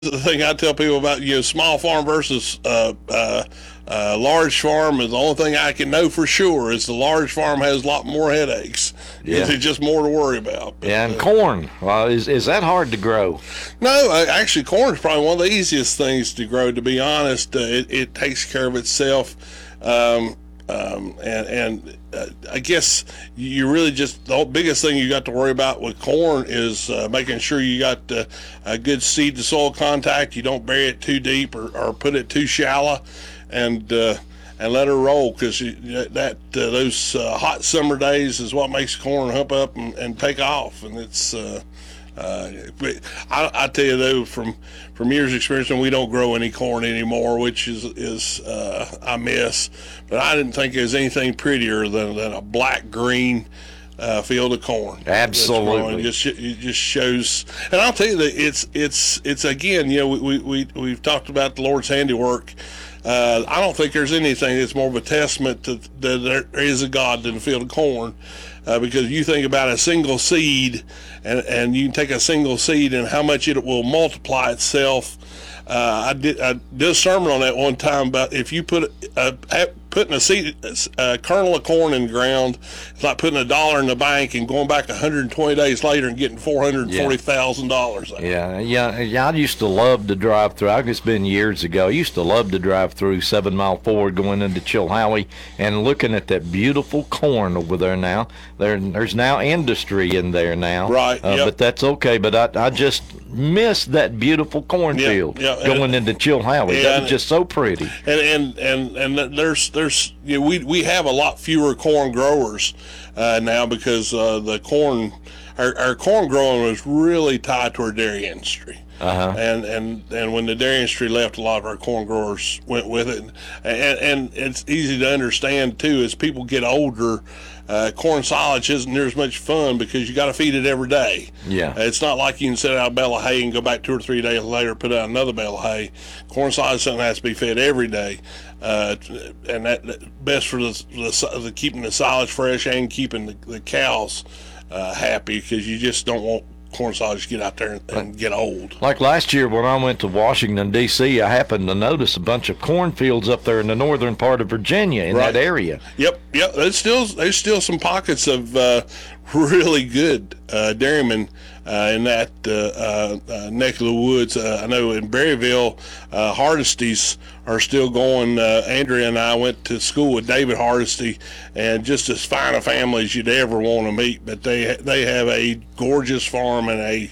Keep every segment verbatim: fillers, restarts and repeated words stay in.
the thing I tell people about, you know, small farm versus uh, uh, uh, large farm is the only thing I can know for sure is the large farm has a lot more headaches. Yeah. It's just more to worry about. But, yeah, and uh, corn, well, is is that hard to grow? No, uh, actually, corn is probably one of the easiest things to grow, to be honest. Uh, it, it takes care of itself. Um, um, and and uh, I guess you really just, the biggest thing you got to worry about with corn is uh, making sure you got uh, a good seed to soil contact. You don't bury it too deep or, or put it too shallow, and uh, and let her roll, because that uh, those uh, hot summer days is what makes corn hump up and, and take off. And it's uh, uh, but I, I tell you though, from from years of experience, and we don't grow any corn anymore, which is is uh, I miss. But I didn't think there was anything prettier than, than a black green uh, field of corn. Absolutely, it just it just shows. And I'll tell you that it's it's it's again, you know, we we we've talked about the Lord's handiwork. Uh, I don't think there's anything that's more of a testament to that there is a God than a field of corn, uh, because you think about a single seed, and, and you can take a single seed and how much it will multiply itself. Uh, I did I did a sermon on that one time about if you put a, putting a seed, a kernel of corn in the ground, it's like putting a dollar in the bank and going back one hundred twenty days later and getting four hundred forty thousand dollars. Yeah, yeah, yeah. I used to love to drive through. It's been years ago. I used to love to drive through Seven Mile Forward going into Chilhowie and looking at that beautiful corn over there now. There, there's now industry in there now. Right, uh, yep. But that's okay. But I, I just miss that beautiful cornfield yep, yep. going and, into Chilhowie. yeah, That was just so pretty. And and and, and there's there's you know, we we have a lot fewer corn growers uh, now because uh, the corn our, our corn growing was really tied to our dairy industry. Uh-huh. And, and and when the dairy industry left, a lot of our corn growers went with it. And, and it's easy to understand, too, as people get older, uh, corn silage isn't near as much fun because you got to feed it every day. Yeah. Uh, it's not like you can set out a bale of hay and go back two or three days later put out another bale of hay. Corn silage is something that has to be fed every day. Uh, and that, that best for the, the, the keeping the silage fresh and keeping the, the cows uh, happy, because you just don't want corn silage to get out there and, and get old. Like last year when I went to Washington, D C, I happened to notice a bunch of cornfields up there in the northern part of Virginia in Right. that area. Yep, yep. There's still there's still some pockets of uh, really good uh, dairymen uh, in that uh, uh, neck of the woods. Uh, I know in Berryville, uh, Hardesty's are still going. Uh, Andrea and I went to school with David Hardesty, and just as fine a family as you'd ever want to meet. But they they have a gorgeous farm and a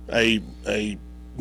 a a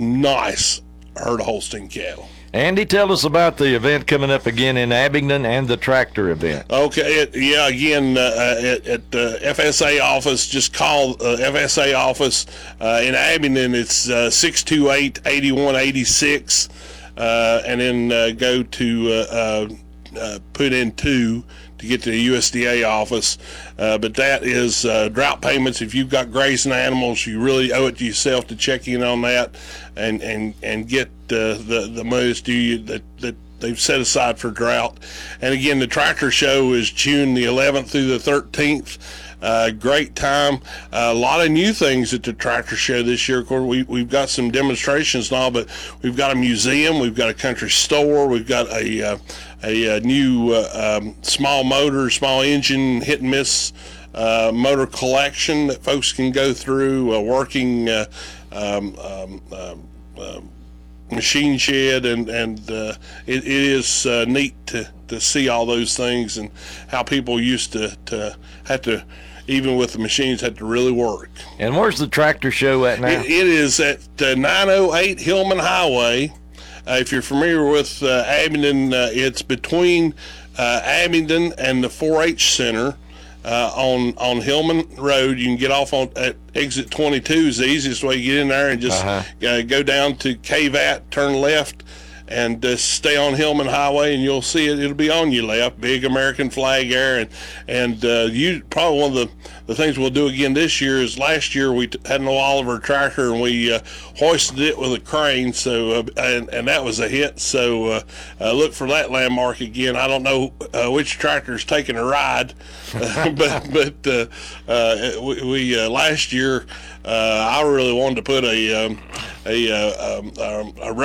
nice herd of Holstein cattle. Andy, tell us about the event coming up again in Abingdon and the tractor event. Okay, it, yeah, again, uh, at, at the F S A office, just call uh, F S A office uh, in Abingdon. It's uh, six two eight, eight one eight six, uh, and then uh, go to uh, uh, uh, put in two to get to the U S D A office. Uh, but that is uh, drought payments. If you've got grazing animals, you really owe it to yourself to check in on that and and and get uh, the the monies due you that that they've set aside for drought. And again, the tractor show is June the eleventh through the thirteenth. Uh, great time. Uh, a lot of new things at the tractor show this year. Of course, we, we've got some demonstrations and all, but we've got a museum, we've got a country store, we've got a uh, a, a new uh, um, small motor, small engine, hit and miss uh, motor collection that folks can go through, a working uh, um, um, um, um, machine shed, and and uh, it, it is uh, neat to, to see all those things and how people used to, to have to, even with the machines, had to really work. And where's the tractor show at now? It, it is at uh, nine oh eight Hillman Highway. Uh, if you're familiar with uh, Abingdon, uh, it's between uh, Abingdon and the four H Center. Uh, on on Hillman Road. You can get off on at exit twenty-two is the easiest way to get in there, and just uh-huh. uh, go down to K V A T, turn left, and uh, stay on Hillman Highway, and you'll see it. It'll be on your left, big American flag there, and and uh, you probably one of the the things we'll do again this year is last year we t- had an Oliver tractor and we uh, hoisted it with a crane, so uh, and and that was a hit. So uh, uh, look for that landmark again. I don't know uh, which tractor's taking a ride, but but uh, uh, we, we uh, last year uh, I really wanted to put a um, a, uh, um, a